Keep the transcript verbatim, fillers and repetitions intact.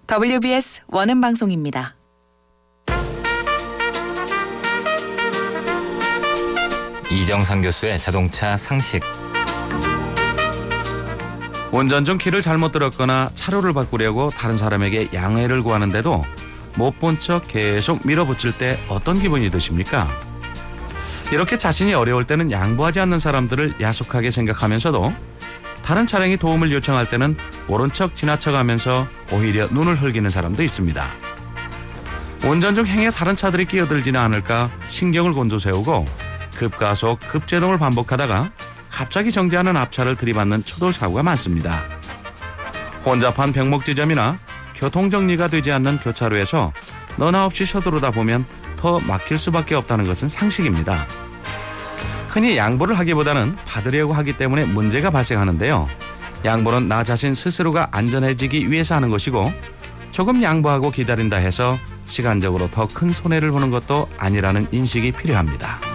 더블유비에스 원음 방송입니다. 이정상 교수의 자동차 상식. 운전 중 길을 잘못 들었거나 차로를 바꾸려고 다른 사람에게 양해를 구하는데도 못 본 척 계속 밀어붙일 때 어떤 기분이 드십니까? 이렇게 자신이 어려울 때는 양보하지 않는 사람들을 야속하게 생각하면서도 다른 차량이 도움을 요청할 때는 모른 척 지나쳐가면서 오히려 눈을 흘기는 사람도 있습니다. 운전 중 행에 다른 차들이 끼어들지는 않을까 신경을 곤두세우고 급가속, 급제동을 반복하다가 갑자기 정지하는 앞차를 들이받는 추돌 사고가 많습니다. 혼잡한 병목지점이나 교통정리가 되지 않는 교차로에서 너나 없이 서두르다 보면 더 막힐 수밖에 없다는 것은 상식입니다. 흔히 양보를 하기보다는 받으려고 하기 때문에 문제가 발생하는데요. 양보는 나 자신 스스로가 안전해지기 위해서 하는 것이고 조금 양보하고 기다린다 해서 시간적으로 더 큰 손해를 보는 것도 아니라는 인식이 필요합니다.